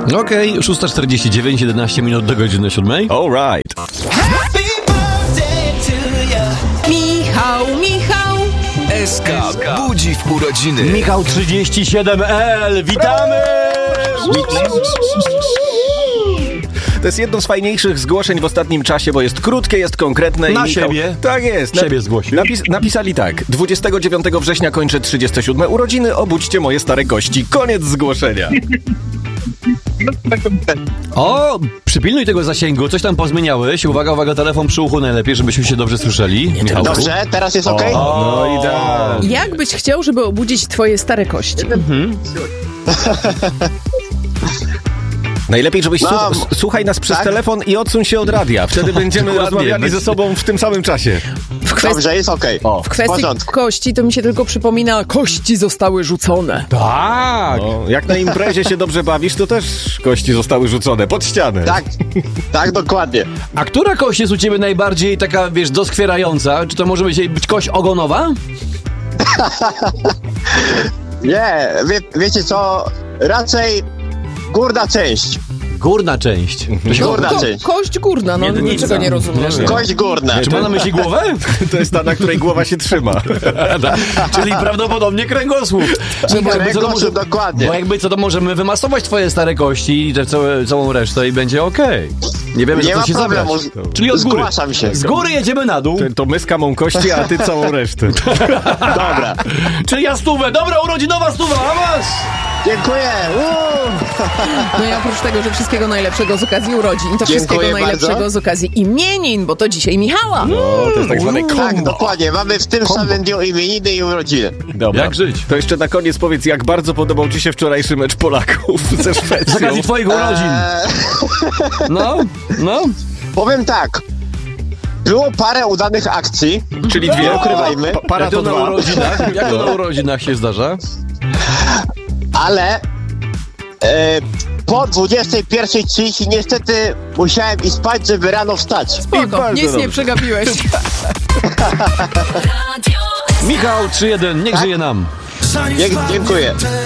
Okej, 6:49, 11 minut do godziny 7. Alright. Michał. SK budzi w urodziny. Michał 37L, witamy! To jest jedno z fajniejszych zgłoszeń w ostatnim czasie, bo jest krótkie, jest konkretne. Na i Michał... siebie. Tak jest. Siebie zgłosił. Napisali tak. 29 września kończę 37 urodziny, obudźcie moje stare kości. Koniec zgłoszenia. O, przypilnuj tego zasięgu, coś tam pozmieniałeś. Uwaga, telefon przy uchu najlepiej, żebyśmy się dobrze słyszeli. Michałku. Dobrze, teraz jest okej? No idealnie. Jak byś chciał, żeby obudzić twoje stare kości? Najlepiej, żebyś słuchaj nas przez telefon i odsuń się od radia. Wtedy będziemy Dokładnie. rozmawiali ze sobą w tym samym czasie. Dobrze, jest okej. W kwestii kości to mi się tylko przypomina, kości zostały rzucone. Tak! O, jak na imprezie się dobrze bawisz, to też kości zostały rzucone pod ścianę. Tak, dokładnie. A która kość jest u ciebie najbardziej taka, wiesz, doskwierająca? Czy to może być kość ogonowa? Nie, wiecie co? Raczej górna część. Górna część. Górna część. Kość górna, no Miednica. niczego nie rozumiesz. Kość górna. Czy ma na myśli głowę? To jest ta, na której głowa się trzyma. Czyli prawdopodobnie kręgosłup. Kręgosłup, dokładnie. Bo jakby co, to możemy wymasować twoje stare kości i całą resztę i będzie okej. Nie wiemy, Nie za ma co się problemu. zabrać. Czyli od góry. Zgłaszam się. Z góry jedziemy na dół. To my z kamą kości, a ty całą resztę. Dobra. Czyli ja stówę. Dobra, urodzinowa stuwa, a was! Dziękuję. No i oprócz tego, że wszystkiego najlepszego z okazji urodzin, to Dziękuję wszystkiego najlepszego bardzo. z okazji imienin, bo to dzisiaj Michała. No, to jest tak zwane Tak, kombo. dokładnie. Mamy w tym samym dniu imieniny i urodziny. Dobra. Jak żyć? To jeszcze na koniec powiedz, jak bardzo podobał ci się wczorajszy mecz Polaków ze Z Szwecją. okazji twoich urodzin. No. Powiem tak. Było parę udanych akcji. Czyli dwie. Nie ukrywajmy. Para Jak to to na dwa. urodzinach? Jak to na urodzinach się zdarza? Ale po 21:30 niestety musiałem i spać, żeby rano wstać. Spoko, bardzo nic nie dobrze. przegapiłeś. Michał 3-1, niech żyje nam. Dziękuję.